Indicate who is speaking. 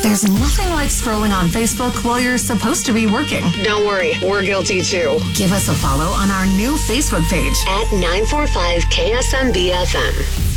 Speaker 1: There's nothing like scrolling on Facebook while you're supposed to be working.
Speaker 2: Don't worry, we're guilty too.
Speaker 1: Give us a follow on our new Facebook page
Speaker 2: at 945 KSMB FM.